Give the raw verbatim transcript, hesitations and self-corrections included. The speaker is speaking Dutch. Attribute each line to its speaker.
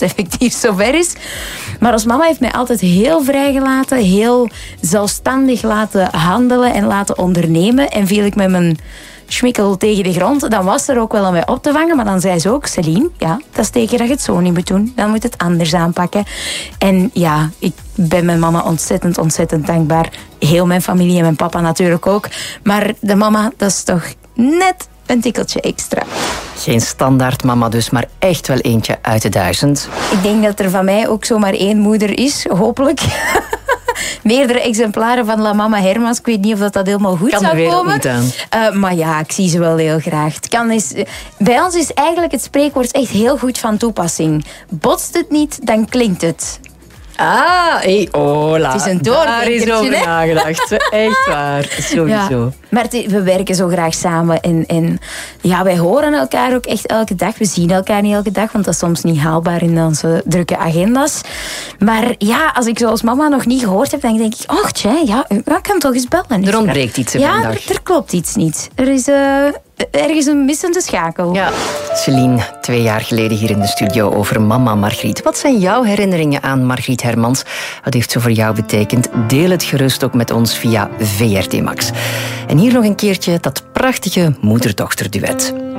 Speaker 1: effectief zover is. Maar als mama heeft mij altijd heel vrijgelaten, heel zelfstandig laten handelen en laten ondernemen. En viel ik met mijn schmikkel tegen de grond, dan was er ook wel om mij op te vangen. Maar dan zei ze ook, Celine, ja, dat is teken dat je het zo niet moet doen. Dan moet je het anders aanpakken. En ja, ik ben mijn mama ontzettend, ontzettend dankbaar. Heel mijn familie en mijn papa natuurlijk ook. Maar de mama, dat is toch net een tikkeltje extra.
Speaker 2: Geen standaard mama dus, maar echt wel eentje uit de duizend.
Speaker 1: Ik denk dat er van mij ook zomaar één moeder is, hopelijk. Meerdere exemplaren van La Mama Hermans. Ik weet niet of dat, dat helemaal goed
Speaker 2: kan
Speaker 1: zou
Speaker 2: er
Speaker 1: komen.
Speaker 2: Niet aan.
Speaker 1: Uh, maar ja, ik zie ze wel heel graag. Het kan eens, bij ons is eigenlijk het spreekwoord echt heel goed van toepassing. Botst het niet, dan klinkt het.
Speaker 2: Ah, hey, hola.
Speaker 1: Het is een
Speaker 2: Daar is over
Speaker 1: hè?
Speaker 2: nagedacht. Echt waar, sowieso.
Speaker 1: Ja, maar het, we werken zo graag samen. En, en ja, wij horen elkaar ook echt elke dag. We zien elkaar niet elke dag, want dat is soms niet haalbaar in onze drukke agenda's. Maar ja, als ik zoals mama nog niet gehoord heb, dan denk ik, oh tja, ja, u kan toch eens bellen.
Speaker 2: Er ontbreekt iets
Speaker 1: ja,
Speaker 2: vandaag.
Speaker 1: Ja, er, er klopt iets niet. Er is uh, ergens een missende schakel.
Speaker 2: Ja, Celine, twee jaar geleden hier in de studio over mama Margriet. Wat zijn jouw herinneringen aan Margriet Hermans? Wat heeft ze voor jou betekend? Deel het gerust ook met ons via V R T Max. En hier nog een keertje dat prachtige moeder-dochter duet.